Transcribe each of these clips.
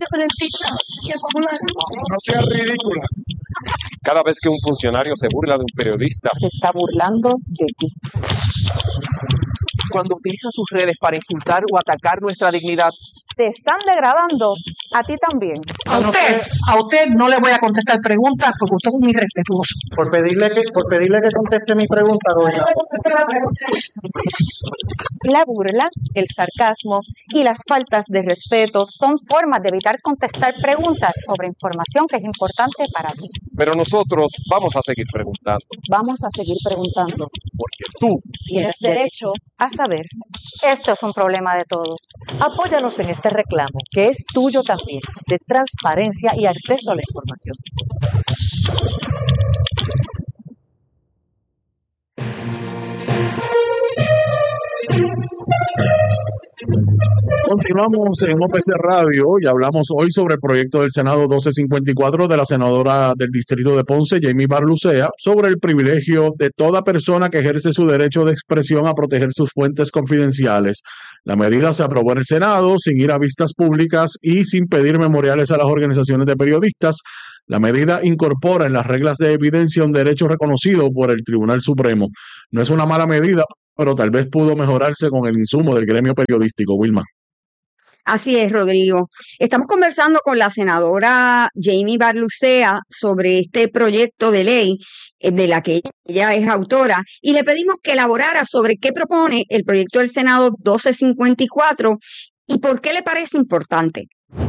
No seas ridícula. Cada vez que un funcionario se burla de un periodista, Se está burlando de ti. Cuando utiliza sus redes para insultar o atacar nuestra dignidad, Te están degradando a ti también. A usted no le voy a contestar preguntas porque usted es un irrespetuoso. Por pedirle que conteste mi pregunta, gobernador. La burla, el sarcasmo y las faltas de respeto son formas de evitar contestar preguntas sobre información que es importante para ti. pero nosotros vamos a seguir preguntando, Vamos a seguir preguntando. porque tú Tienes derecho a saber. Esto es un problema de todos. Apóyanos en este reclamo, que es tuyo también, de transparencia y acceso a la información. Continuamos en OPC Radio y hablamos hoy sobre el proyecto del Senado 1254 de la senadora del Distrito de Ponce, Jamie Barlucea, sobre el privilegio de toda persona que ejerce su derecho de expresión a proteger sus fuentes confidenciales. La medida se aprobó en el Senado sin ir a vistas públicas y sin pedir memoriales a las organizaciones de periodistas. La medida incorpora en las reglas de evidencia un derecho reconocido por el Tribunal Supremo. No es una mala medida, pero tal vez pudo mejorarse con el insumo del gremio periodístico. Wilma. Así es, Rodrigo. Estamos conversando con la senadora Jamie Barlucea sobre este proyecto de ley de la que ella es autora y le pedimos que elaborara sobre qué propone el proyecto del Senado 1254 y por qué le parece importante.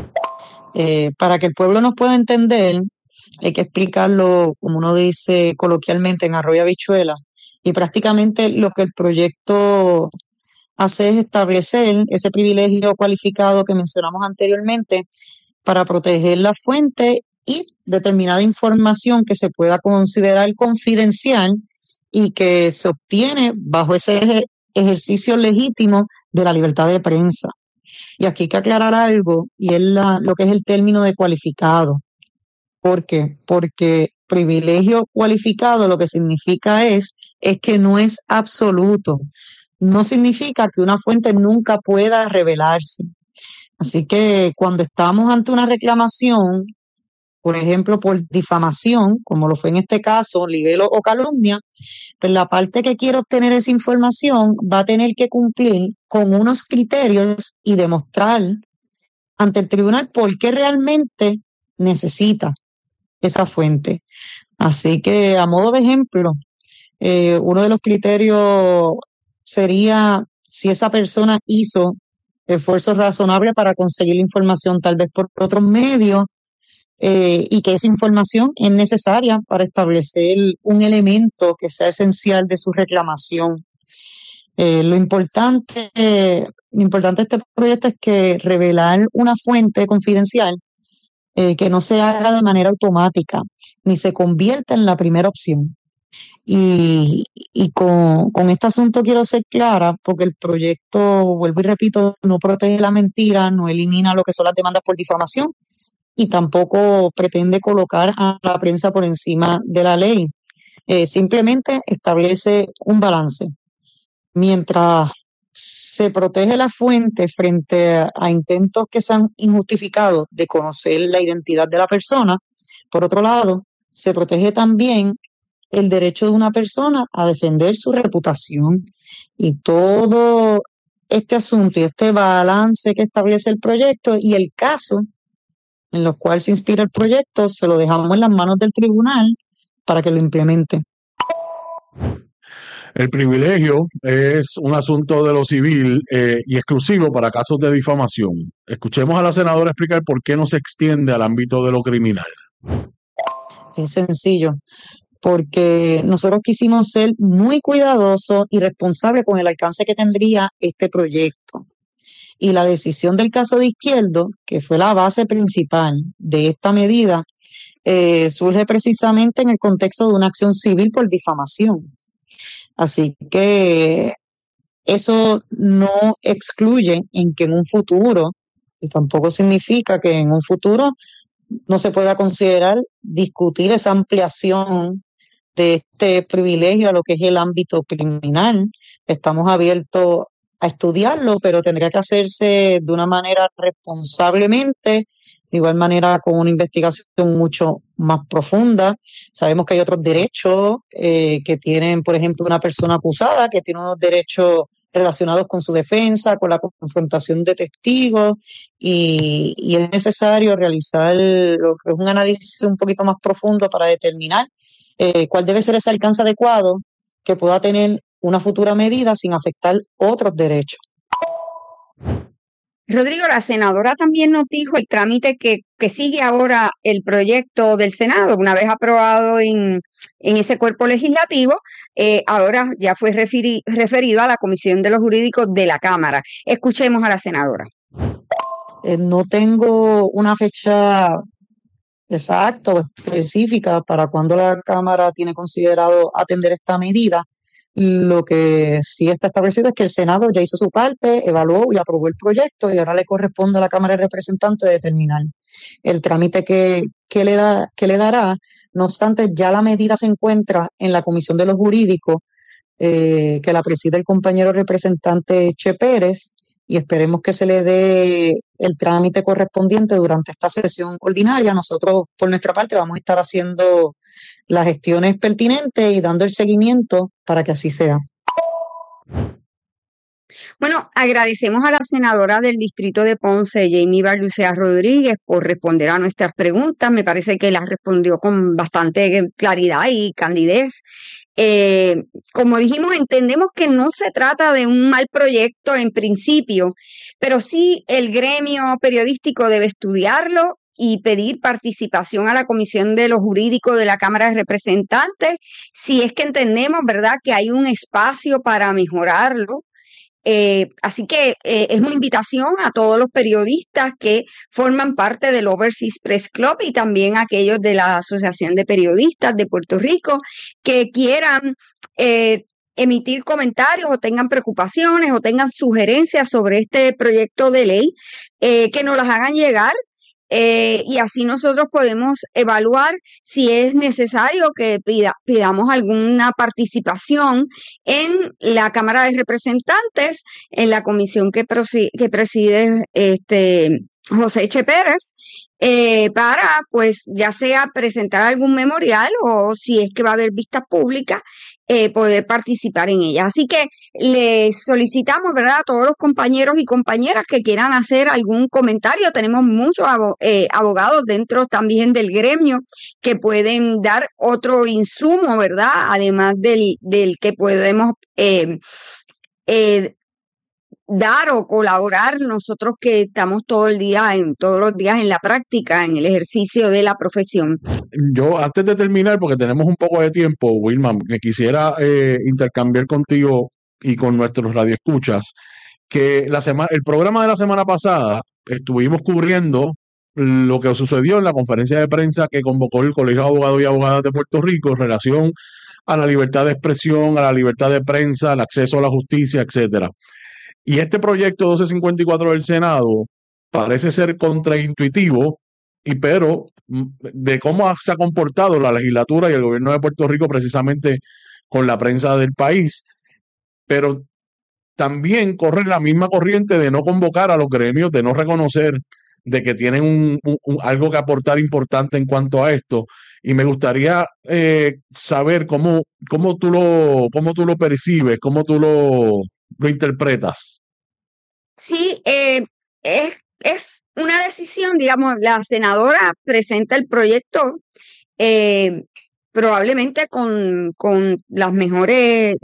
Para que el pueblo nos pueda entender, hay que explicarlo, como uno dice coloquialmente, en arroyo habichuela. Y prácticamente lo que el proyecto hace es establecer ese privilegio cualificado que mencionamos anteriormente para proteger la fuente y determinada información que se pueda considerar confidencial y que se obtiene bajo ese ejercicio legítimo de la libertad de prensa. Y aquí hay que aclarar algo, y es lo que es el término de cualificado. ¿Por qué? Porque privilegio cualificado lo que significa es que no es absoluto. No significa que una fuente nunca pueda revelarse. Así que cuando estamos ante una reclamación, por ejemplo, por difamación, como lo fue en este caso, libelo o calumnia, pues la parte que quiere obtener esa información va a tener que cumplir con unos criterios y demostrar ante el tribunal por qué realmente necesita esa fuente. Así que, a modo de ejemplo, uno de los criterios sería si esa persona hizo esfuerzos razonables para conseguir la información tal vez por otros medios, y que esa información es necesaria para establecer un elemento que sea esencial de su reclamación. Lo importante de este proyecto es que revelar una fuente confidencial que no se haga de manera automática ni se convierta en la primera opción. Y con este asunto quiero ser clara, porque el proyecto, vuelvo y repito, no protege la mentira, no elimina lo que son las demandas por difamación y tampoco pretende colocar a la prensa por encima de la ley. Simplemente establece un balance. Mientras se protege la fuente frente a intentos que sean injustificados de conocer la identidad de la persona, por otro lado, se protege también el derecho de una persona a defender su reputación. Y todo este asunto y este balance que establece el proyecto y el caso en los cuales se inspira el proyecto, se lo dejamos en las manos del tribunal para que lo implemente. El privilegio es un asunto de lo civil y exclusivo para casos de difamación. Escuchemos a la senadora explicar por qué no se extiende al ámbito de lo criminal. Es sencillo, porque nosotros quisimos ser muy cuidadosos y responsables con el alcance que tendría este proyecto. Y la decisión del caso de Izquierdo, que fue la base principal de esta medida, surge precisamente en el contexto de una acción civil por difamación. Así que eso no excluye en que en un futuro, y tampoco significa que en un futuro no se pueda considerar discutir esa ampliación de este privilegio a lo que es el ámbito criminal. Estamos abiertos a estudiarlo, pero tendría que hacerse de una manera responsablemente de igual manera con una investigación mucho más profunda. Sabemos que hay otros derechos que tienen, por ejemplo, una persona acusada, que tiene unos derechos relacionados con su defensa, con la confrontación de testigos, y es necesario realizar lo que es un análisis un poquito más profundo para determinar cuál debe ser ese alcance adecuado que pueda tener una futura medida sin afectar otros derechos. Rodrigo, la senadora también nos dijo el trámite que sigue ahora el proyecto del Senado, una vez aprobado en ese cuerpo legislativo, ahora ya fue referido a la Comisión de los Jurídicos de la Cámara. Escuchemos a la senadora. No tengo una fecha exacta o específica para cuándo la Cámara tiene considerado atender esta medida. Lo que sí está establecido es que el Senado ya hizo su parte, evaluó y aprobó el proyecto y ahora le corresponde a la Cámara de Representantes determinar el trámite que le dará. No obstante, ya la medida se encuentra en la Comisión de los Jurídicos, que la preside el compañero representante Che Pérez, y esperemos que se le dé el trámite correspondiente durante esta sesión ordinaria. Nosotros, por nuestra parte, vamos a estar haciendo las gestiones pertinentes y dando el seguimiento para que así sea. Bueno, agradecemos a la senadora del distrito de Ponce, Jamie Barlucea Rodríguez, por responder a nuestras preguntas. Me parece que las respondió con bastante claridad y candidez. Como dijimos, entendemos que no se trata de un mal proyecto en principio, pero sí el gremio periodístico debe estudiarlo y pedir participación a la Comisión de los Jurídicos de la Cámara de Representantes, si es que entendemos, ¿verdad?, que hay un espacio para mejorarlo. Así que es una invitación a todos los periodistas que forman parte del Overseas Press Club y también a aquellos de la Asociación de Periodistas de Puerto Rico que quieran emitir comentarios o tengan preocupaciones o tengan sugerencias sobre este proyecto de ley, que nos las hagan llegar. Y así nosotros podemos evaluar si es necesario que pidamos alguna participación en la Cámara de Representantes, en la comisión que preside José Che Pérez, para, pues, ya sea presentar algún memorial o si es que va a haber vistas públicas, poder participar en ellas. Así que les solicitamos, ¿verdad?, a todos los compañeros y compañeras que quieran hacer algún comentario. Tenemos muchos abogados dentro también del gremio que pueden dar otro insumo, ¿verdad?, además del que podemos dar o colaborar nosotros que estamos todos los días en la práctica, en el ejercicio de la profesión. Yo, antes de terminar, porque tenemos un poco de tiempo, Wilma, me quisiera intercambiar contigo y con nuestros radioescuchas, que el programa de la semana pasada estuvimos cubriendo lo que sucedió en la conferencia de prensa que convocó el Colegio de Abogados y Abogadas de Puerto Rico en relación a la libertad de expresión, a la libertad de prensa, al acceso a la justicia, etcétera. Y este proyecto 1254 del Senado parece ser contraintuitivo, pero de cómo se ha comportado la legislatura y el gobierno de Puerto Rico precisamente con la prensa del país, pero también corre la misma corriente de no convocar a los gremios, de no reconocer de que tienen algo que aportar importante en cuanto a esto. Y me gustaría saber cómo tú lo percibes, cómo tú lo interpretas. Sí, es una decisión, digamos, la senadora presenta el proyecto probablemente con las mejores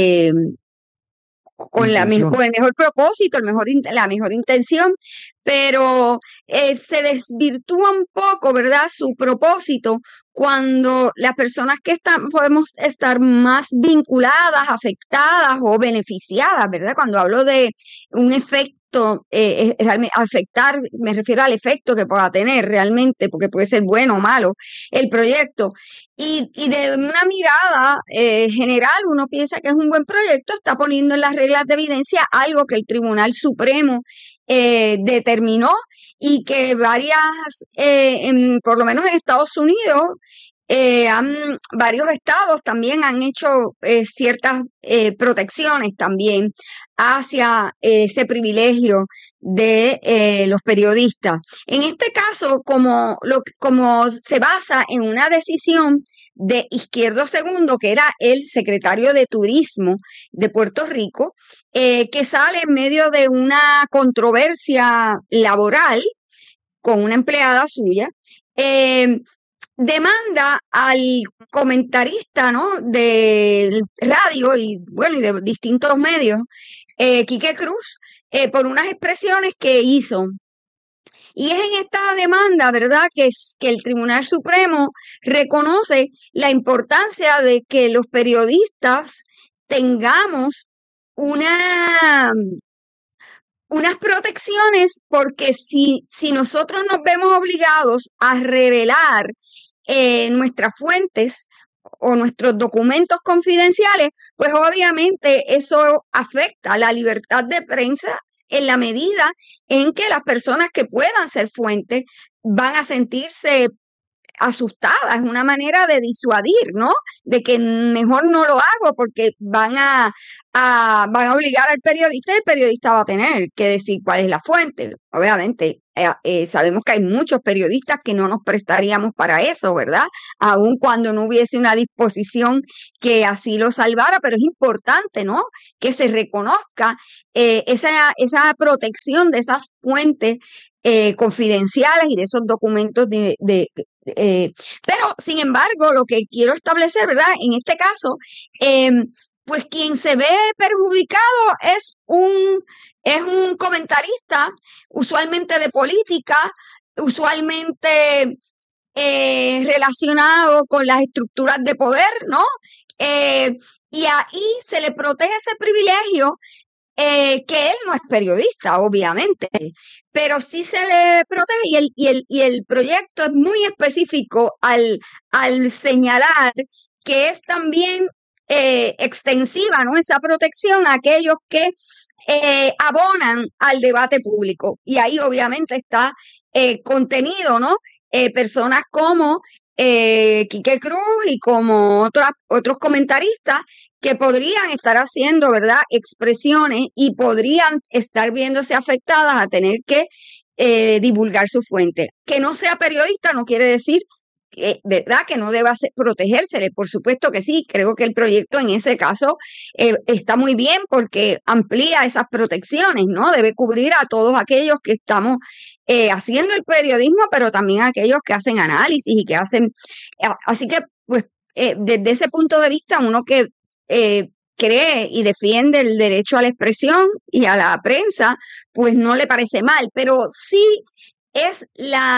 con el mejor propósito, la mejor intención, pero se desvirtúa un poco, ¿verdad?, su propósito cuando las personas que podemos estar más vinculadas, afectadas o beneficiadas, ¿verdad? Cuando hablo de un efecto, afectar, me refiero al efecto que pueda tener realmente, porque puede ser bueno o malo el proyecto. Y de una mirada general, uno piensa que es un buen proyecto, está poniendo en las reglas de evidencia algo que el Tribunal Supremo determinó y que varias, por lo menos en Estados Unidos Varios estados también han hecho ciertas protecciones también hacia ese privilegio de los periodistas. En este caso, como se basa en una decisión de Izquierdo Segundo, que era el secretario de Turismo de Puerto Rico, que sale en medio de una controversia laboral con una empleada suya, demanda al comentarista, ¿no?, de radio y bueno, y de distintos medios, Quique Cruz, por unas expresiones que hizo. Y es en esta demanda, ¿verdad?, que el Tribunal Supremo reconoce la importancia de que los periodistas tengamos unas protecciones, porque si nosotros nos vemos obligados a revelar nuestras fuentes o nuestros documentos confidenciales, pues obviamente eso afecta la libertad de prensa en la medida en que las personas que puedan ser fuentes van a sentirse asustadas. Es una manera de disuadir, ¿no? De que mejor no lo hago porque van a obligar al periodista y el periodista va a tener que decir cuál es la fuente. Obviamente, sabemos que hay muchos periodistas que no nos prestaríamos para eso, ¿verdad? Aun cuando no hubiese una disposición que así lo salvara, pero es importante, ¿no?, que se reconozca esa protección de esas fuentes confidenciales y de esos documentos pero, sin embargo, lo que quiero establecer, ¿verdad?, en este caso, pues quien se ve perjudicado es un comentarista, usualmente de política, usualmente relacionado con las estructuras de poder, ¿no? Y ahí se le protege ese privilegio, que él no es periodista, obviamente, pero sí se le protege y el proyecto es muy específico al señalar que es también extensiva, ¿no?, esa protección a aquellos que abonan al debate público. Y ahí obviamente está contenido, ¿no?, personas como Quique Cruz y como otros comentaristas que podrían estar haciendo, ¿verdad?, expresiones y podrían estar viéndose afectadas a tener que divulgar su fuente. Que no sea periodista no quiere decir, ¿verdad?, que no deba protegérsele. Por supuesto que sí. Creo que el proyecto en ese caso está muy bien porque amplía esas protecciones, ¿no? Debe cubrir a todos aquellos que estamos haciendo el periodismo, pero también a aquellos que hacen análisis y que hacen... Así que, pues, desde ese punto de vista, uno que cree y defiende el derecho a la expresión y a la prensa, pues no le parece mal, pero sí es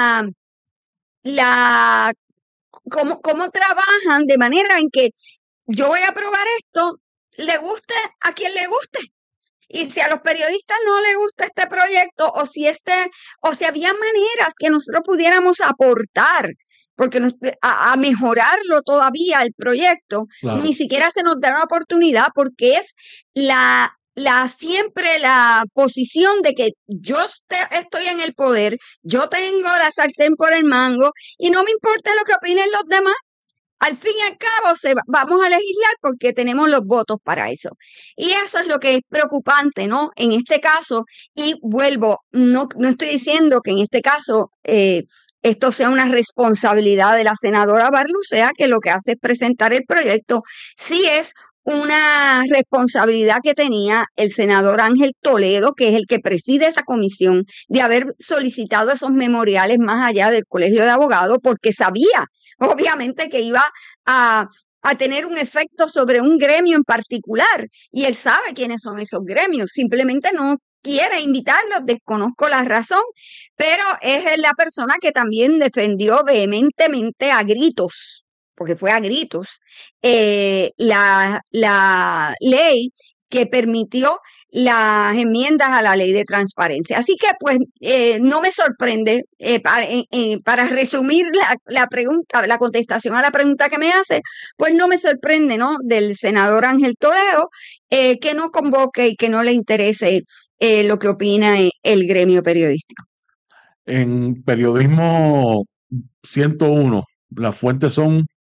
cómo trabajan de manera en que yo voy a probar esto, le guste a quien le guste. Y si a los periodistas no les gusta este proyecto, o si había maneras que nosotros pudiéramos aportar, porque a mejorarlo todavía el proyecto, Claro. ni siquiera se nos da la oportunidad, porque es siempre la posición de que yo estoy en el poder, yo tengo la sartén por el mango y no me importa lo que opinen los demás. Al fin y al cabo vamos a legislar porque tenemos los votos para eso. Y eso es lo que es preocupante, ¿no?, en este caso. Y vuelvo, no estoy diciendo que en este caso esto sea una responsabilidad de la senadora Barlucea, que lo que hace es presentar el proyecto. Sí es una responsabilidad que tenía el senador Ángel Toledo, que es el que preside esa comisión, de haber solicitado esos memoriales más allá del Colegio de Abogados, porque sabía, obviamente, que iba a tener un efecto sobre un gremio en particular, y él sabe quiénes son esos gremios, simplemente no quiere invitarlos, desconozco la razón, pero es la persona que también defendió vehementemente a gritos, porque fue a gritos, la ley que permitió las enmiendas a la ley de transparencia. Así que, pues, no me sorprende, para resumir la pregunta, la contestación a la pregunta que me hace, pues no me sorprende, ¿no?, del senador Ángel Toledo, que no convoque y que no le interese lo que opina el gremio periodístico. En periodismo 101, las fuentes son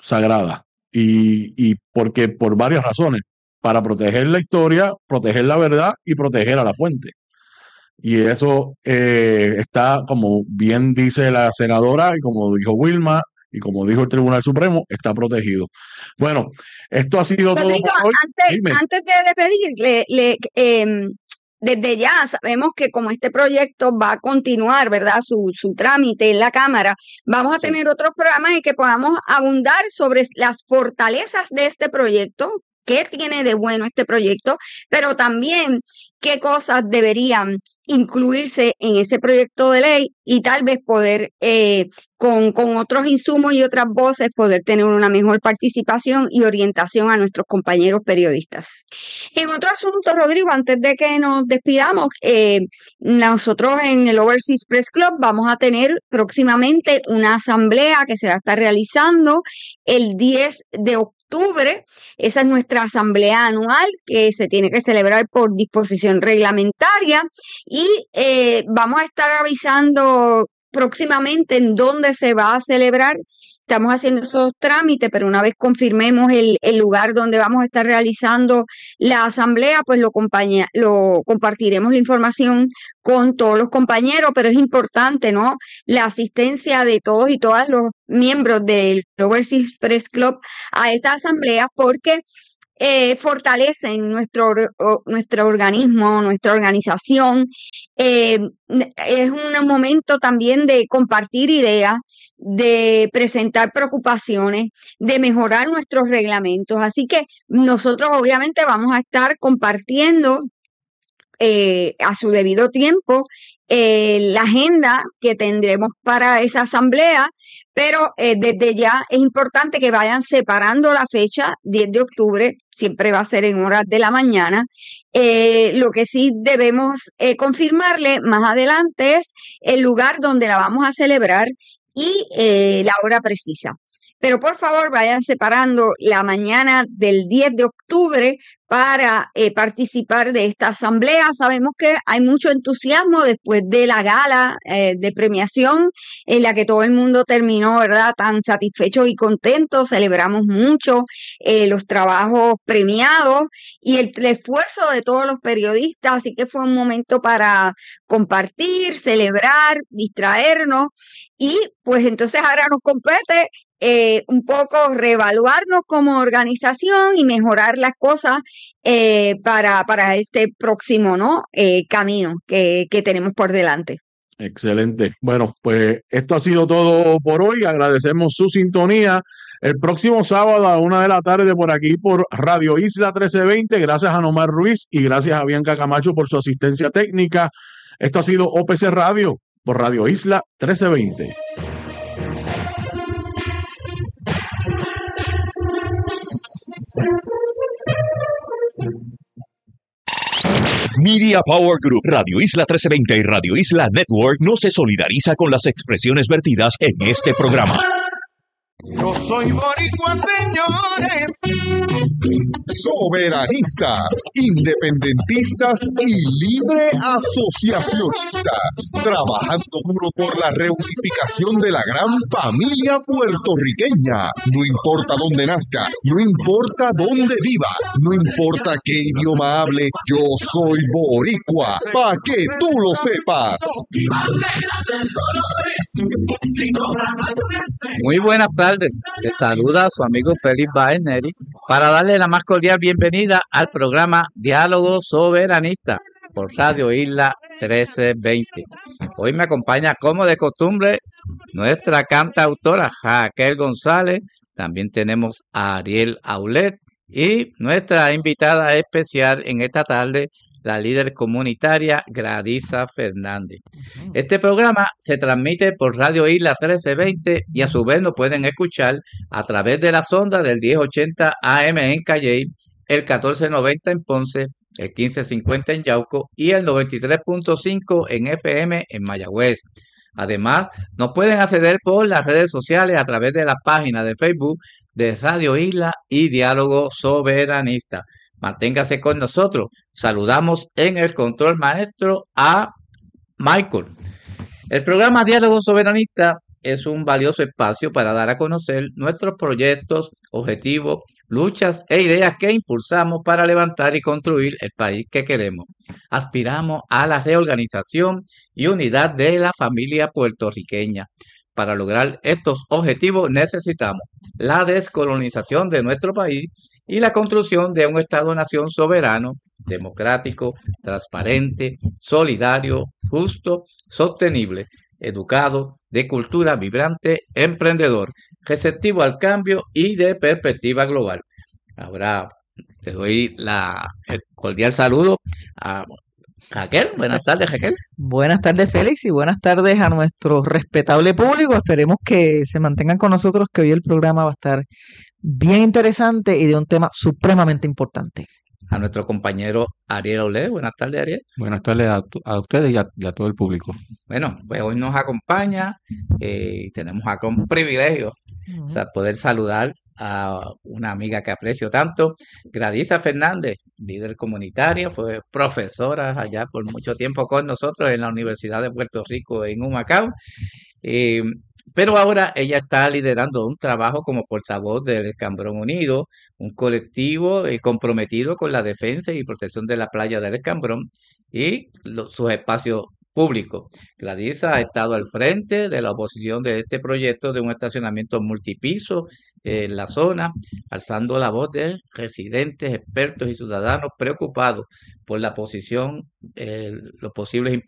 sagrada. Y porque por varias razones, para proteger la historia, proteger la verdad y proteger a la fuente. Y eso está, como bien dice la senadora y como dijo Wilma y como dijo el Tribunal Supremo, está protegido. Bueno, esto ha sido todo Rodrigo, por hoy. Dime. antes de despedir, desde ya sabemos que como este proyecto va a continuar, ¿verdad? Su trámite en la Cámara, vamos a Sí. tener otros programas en que podamos abundar sobre las fortalezas de este proyecto, qué tiene de bueno este proyecto, pero también qué cosas deberían incluirse en ese proyecto de ley y tal vez poder, con otros insumos y otras voces, poder tener una mejor participación y orientación a nuestros compañeros periodistas. En otro asunto, Rodrigo, antes de que nos despidamos, nosotros en el Overseas Press Club vamos a tener próximamente una asamblea que se va a estar realizando el 10 de octubre. Esa es nuestra asamblea anual que se tiene que celebrar por disposición reglamentaria y vamos a estar avisando próximamente en dónde se va a celebrar. Estamos haciendo esos trámites, pero una vez confirmemos el lugar donde vamos a estar realizando la asamblea, pues lo compartiremos la información con todos los compañeros, pero es importante, ¿no? La asistencia de todos y todas los miembros del Overseas Press Club a esta asamblea porque fortalecen nuestro organismo, nuestra organización. Es un momento también de compartir ideas, de presentar preocupaciones, de mejorar nuestros reglamentos. Así que nosotros obviamente vamos a estar compartiendo a su debido tiempo la agenda que tendremos para esa asamblea, pero desde ya es importante que vayan separando la fecha, 10 de octubre, siempre va a ser en horas de la mañana. Lo que sí debemos confirmarle más adelante es el lugar donde la vamos a celebrar y la hora precisa. Pero por favor vayan separando la mañana del 10 de octubre para participar de esta asamblea. Sabemos que hay mucho entusiasmo después de la gala de premiación en la que todo el mundo terminó, ¿verdad?, tan satisfecho y contento. Celebramos mucho los trabajos premiados y el esfuerzo de todos los periodistas. Así que fue un momento para compartir, celebrar, distraernos y pues entonces ahora nos compete un poco reevaluarnos como organización y mejorar las cosas para este próximo, ¿no?, camino que tenemos por delante. Excelente. Bueno, pues esto ha sido todo por hoy. Agradecemos su sintonía. El próximo sábado a 1 de la tarde por aquí por Radio Isla 1320. Gracias a Nomar Ruiz y gracias a Bianca Camacho por su asistencia técnica. Esto ha sido OPC Radio por Radio Isla 1320. Media Power Group, Radio Isla 1320 y Radio Isla Network no se solidariza con las expresiones vertidas en este programa. Yo soy boricua, señores. Soberanistas, independentistas y libre asociacionistas. Trabajando duro por la reunificación de la gran familia puertorriqueña. No importa dónde nazca, no importa dónde viva, no importa qué idioma hable, yo soy boricua. Pa' que tú lo sepas. Muy buenas tardes. Les saluda a su amigo Félix Báez Neri para darle la más cordial bienvenida al programa Diálogo Soberanista por Radio Isla 1320. Hoy me acompaña, como de costumbre, nuestra cantautora Raquel González. También tenemos a Ariel Aulet y nuestra invitada especial en esta tarde, la líder comunitaria Gradisa Fernández. Este programa se transmite por Radio Isla 1320 y a su vez lo pueden escuchar a través de las ondas del 1080 AM en Calley, el 1490 en Ponce, el 1550 en Yauco y el 93.5 en FM en Mayagüez. Además, nos pueden acceder por las redes sociales a través de la página de Facebook de Radio Isla y Diálogo Soberanista. Manténgase con nosotros. Saludamos en el control maestro a Michael. El programa Diálogo Soberanista es un valioso espacio para dar a conocer nuestros proyectos, objetivos, luchas e ideas que impulsamos para levantar y construir el país que queremos. Aspiramos a la reorganización y unidad de la familia puertorriqueña. Para lograr estos objetivos necesitamos la descolonización de nuestro país y la construcción de un Estado-nación soberano, democrático, transparente, solidario, justo, sostenible, educado, de cultura vibrante, emprendedor, receptivo al cambio y de perspectiva global. Ahora le doy el cordial saludo a Raquel. Buenas tardes, Raquel. Buenas tardes, Félix, y buenas tardes a nuestro respetable público. Esperemos que se mantengan con nosotros, que hoy el programa va a estar bien interesante y de un tema supremamente importante. A nuestro compañero Ariel Olé. Buenas tardes, Ariel. Buenas tardes a ustedes y a todo el público. Bueno, pues hoy nos acompaña y tenemos acá un privilegio, o sea, poder saludar a una amiga que aprecio tanto, Gladisa Fernández, líder comunitaria, fue profesora allá por mucho tiempo con nosotros en la Universidad de Puerto Rico en Humacao. Pero ahora ella está liderando un trabajo como portavoz del Escambrón Unido, un colectivo comprometido con la defensa y protección de la playa del Escambrón y sus espacios públicos. Gladisa ha estado al frente de la oposición de este proyecto de un estacionamiento multipiso en la zona, alzando la voz de residentes, expertos y ciudadanos preocupados por la posición, los posibles